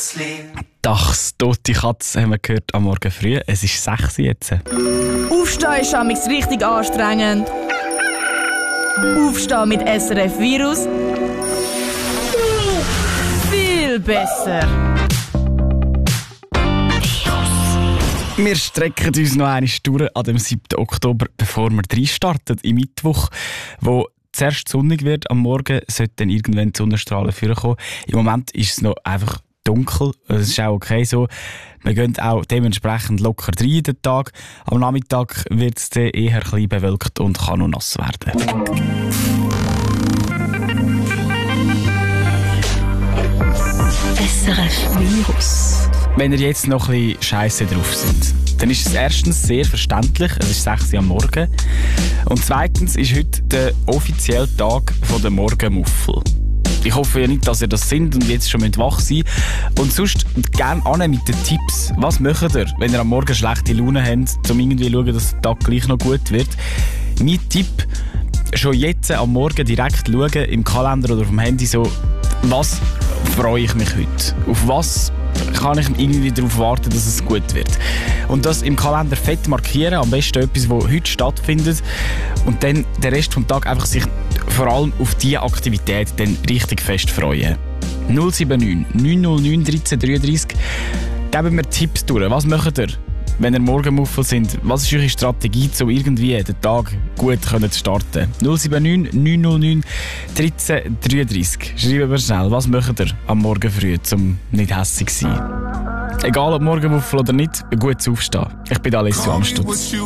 Dachs, tote Katze haben wir gehört am Morgen früh. Es ist 6 Uhr jetzt. Aufstehen ist amigs richtig anstrengend. Aufstehen mit SRF Virus. Viel besser. Wir strecken uns noch eine Stunde an dem 7. Oktober, bevor wir reinstarten im Mittwoch, wo zuerst sonnig wird. Am Morgen sollte dann irgendwann die Sonnenstrahlen vorkommen. Im Moment ist es noch einfach dunkel. Das ist auch okay so. Wir gehen auch dementsprechend locker rein in den Tag. Am Nachmittag wird es dann eher ein bisschen bewölkt und kann noch nass werden. SRF Virus. Wenn ihr jetzt noch ein bisschen scheisse drauf sind, dann ist es erstens sehr verständlich, es ist 6 Uhr am Morgen. Und zweitens ist heute der offizielle Tag der Morgenmuffel. Ich hoffe ja nicht, dass ihr das sind und jetzt schon wach sein müsst. Und sonst gerne an mit den Tipps. Was macht ihr, wenn ihr am Morgen schlechte Laune habt, um irgendwie zu schauen, dass der Tag gleich noch gut wird? Mein Tipp, schon jetzt am Morgen direkt schauen, im Kalender oder auf dem Handy, so, was freue ich mich heute? Auf was kann ich irgendwie darauf warten, dass es gut wird? Und das im Kalender fett markieren, am besten etwas, das heute stattfindet. Und dann den Rest des Tages einfach sich vor allem auf diese Aktivität dann richtig fest freuen. 079 909 1333. Geben wir Tipps durch. Was macht ihr, wenn ihr Morgenmuffel sind? Was ist eure Strategie, um irgendwie den Tag gut zu starten? 079 909 1333. Schreiben wir schnell, was macht ihr am Morgen früh, um nicht hässig zu sein? Egal ob Morgenmuffel oder nicht, gut aufstehen. Ich bin Alessio Amstutz.